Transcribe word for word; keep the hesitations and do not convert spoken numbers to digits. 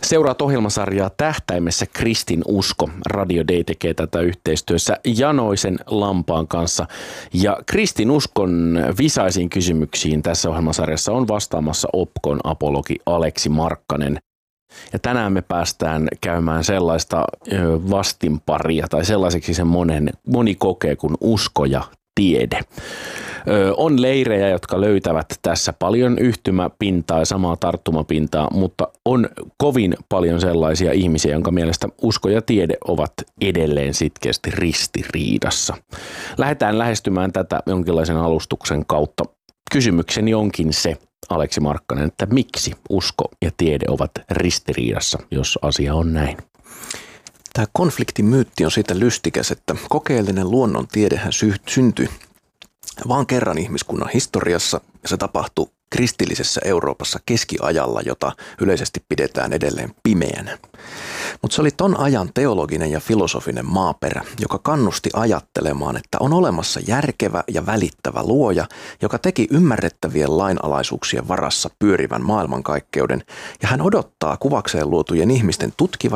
Seuraat ohjelmasarjaa Tähtäimessä kristinusko. Radio Day tekee tätä yhteistyössä Janoisen Lampaan kanssa. Ja kristinuskon visaisiin kysymyksiin tässä ohjelmasarjassa on vastaamassa Opkon apologi Aleksi Markkanen. Ja tänään me päästään käymään sellaista vastinparia tai sellaiseksi sen monen, moni kokee kuin usko ja tiede. On leirejä, jotka löytävät tässä paljon yhtymäpintaa ja samaa tarttumapintaa, mutta on kovin paljon sellaisia ihmisiä, jonka mielestä usko ja tiede ovat edelleen sitkeästi ristiriidassa. Lähdetään lähestymään tätä jonkinlaisen alustuksen kautta. Kysymykseni onkin se, Aleksi Markkanen, että miksi usko ja tiede ovat ristiriidassa, jos asia on näin? Tämä konfliktimyytti on siitä lystikäs, että kokeellinen luonnontiedehän sy- syntyi vaan kerran ihmiskunnan historiassa ja se tapahtui kristillisessä Euroopassa keskiajalla, jota yleisesti pidetään edelleen pimeänä. Mutta se oli ton ajan teologinen ja filosofinen maaperä, joka kannusti ajattelemaan, että on olemassa järkevä ja välittävä luoja, joka teki ymmärrettävien lainalaisuuksien varassa pyörivän maailmankaikkeuden, ja hän odottaa kuvakseen luotujen ihmisten tutkivan